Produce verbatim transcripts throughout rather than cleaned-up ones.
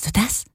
Kennst du das?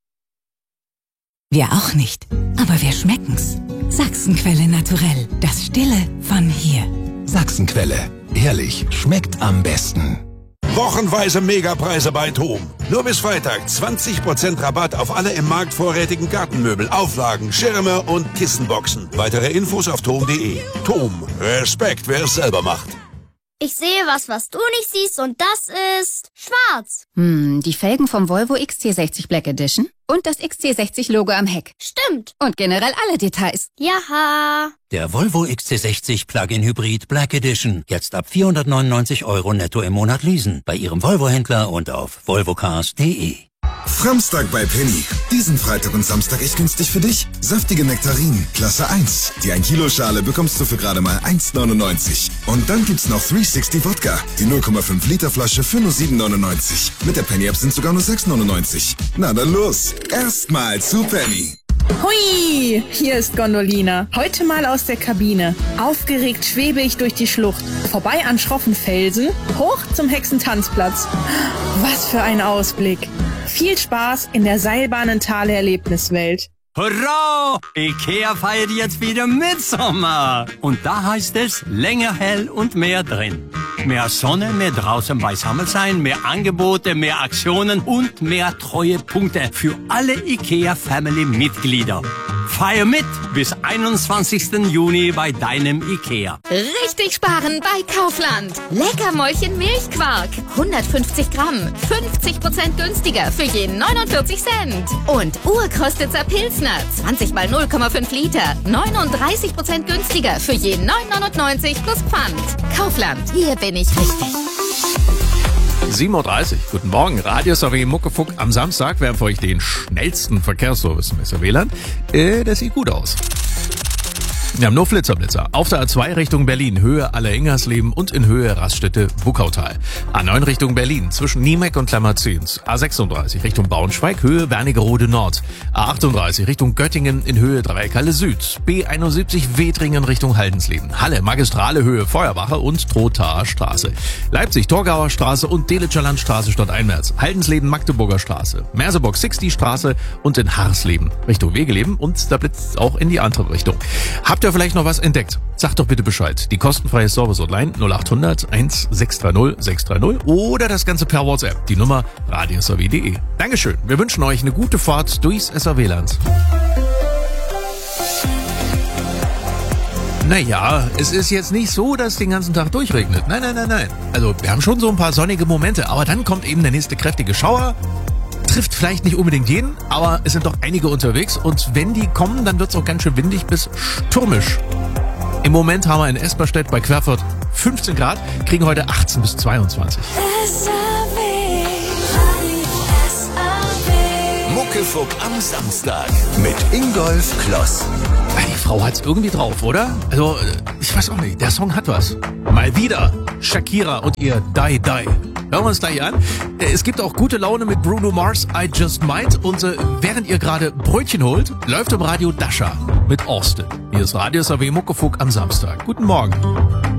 Wir auch nicht, aber wir schmecken's. Sachsenquelle Naturell, das Stille von hier. Sachsenquelle, ehrlich, schmeckt am besten. Wochenweise Megapreise bei TOM. Nur bis Freitag zwanzig Prozent Rabatt auf alle im Markt vorrätigen Gartenmöbel, Auflagen, Schirme und Kissenboxen. Weitere Infos auf tom punkt de. TOM, Respekt, wer es selber macht. Ich sehe was, was du nicht siehst, und das ist schwarz. Hm, die Felgen vom Volvo X C sechzig Black Edition und das X C sechzig Logo am Heck. Stimmt. Und generell alle Details. Jaha. Der Volvo X C sechzig Plug-in Hybrid Black Edition. Jetzt ab vierhundertneunundneunzig Euro netto im Monat leasen. Bei Ihrem Volvo-Händler und auf volvocars punkt de. Framstag bei Penny. Diesen Freitag und Samstag echt günstig für dich. Saftige Nektarinen, Klasse eins. Die ein Kilo Schale bekommst du für gerade mal eins neunundneunzig. Und dann gibt's noch dreihundertsechzig Wodka. Die null Komma fünf Liter Flasche für nur sieben neunundneunzig. Mit der Penny-App sind sogar nur sechs neunundneunzig. Na dann los. Erstmal zu Penny. Hui, hier ist Gondolina. Heute mal aus der Kabine. Aufgeregt schwebe ich durch die Schlucht. Vorbei an schroffen Felsen, hoch zum Hexentanzplatz. Was für ein Ausblick. Viel Spaß in der Seilbahnentale Erlebniswelt. Hurra! Ikea feiert jetzt wieder Mitsommer. Und da heißt es länger hell und mehr drin. Mehr Sonne, mehr draußen beisammen sein, mehr Angebote, mehr Aktionen und mehr Treuepunkte für alle Ikea-Family-Mitglieder. Feier mit bis einundzwanzigsten Juni bei deinem Ikea. Richtig sparen bei Kaufland. Leckermäulchen Milchquark. hundertfünfzig Gramm. fünfzig Prozent günstiger für jeden neunundvierzig Cent. Und Urkostitzer Pilsner. zwanzig mal null Komma fünf Liter. neununddreißig Prozent günstiger für jeden neun neunundneunzig plus Pfand. Kaufland. Hier bin ich richtig. sieben Uhr dreißig. Guten Morgen. Radio S A W Muckefuck am Samstag. Wir haben für euch den schnellsten Verkehrsservice im S A W-Land. Äh, das sieht gut aus. Wir haben nur Flitzerblitzer. Auf der A zwei Richtung Berlin, Höhe Aller-Ingersleben und in Höhe Raststätte Buckautal. A neun Richtung Berlin, zwischen Niemeck und Klammerzins. A sechsunddreißig Richtung Braunschweig, Höhe Wernigerode Nord. A achtunddreißig Richtung Göttingen, in Höhe Dreieckhalle Süd. B einundsiebzig Wedringen Richtung Haldensleben. Halle, Magistrale, Höhe Feuerwache und Trothaer Straße. Leipzig, Torgauer Straße und Delitscher Landstraße statt Einmärz. Haldensleben, Magdeburger Straße. Merseburg, sechzig Straße und in Harsleben Richtung Wegeleben. Und da blitzt auch in die andere Richtung. Habt ihr vielleicht noch was entdeckt? Sagt doch bitte Bescheid. Die kostenfreie Service Hotline null achthundert eins sechs drei null sechs drei null oder das Ganze per WhatsApp. Die Nummer radio s a w punkt de. Dankeschön. Wir wünschen euch eine gute Fahrt durchs S A W-Land. Naja, es ist jetzt nicht so, dass es den ganzen Tag durchregnet. Nein, nein, nein, nein. Also wir haben schon so ein paar sonnige Momente, aber dann kommt eben der nächste kräftige Schauer. Trifft vielleicht nicht unbedingt jeden, aber es sind doch einige unterwegs und wenn die kommen, dann wird es auch ganz schön windig bis stürmisch. Im Moment haben wir in Esperstedt bei Querfurt fünfzehn Grad, kriegen heute achtzehn bis zweiundzwanzig. Muckefuck am Samstag mit Ingolf Kloss. Die Frau hat's irgendwie drauf, oder? Also, ich weiß auch nicht, der Song hat was. Mal wieder Shakira und ihr Die Die. Hören wir uns gleich an. Es gibt auch gute Laune mit Bruno Mars, I Just Might. Und äh, während ihr gerade Brötchen holt, läuft im Radio Dasha mit Austin. Hier ist Radio S A W Muckefuck am Samstag. Guten Morgen.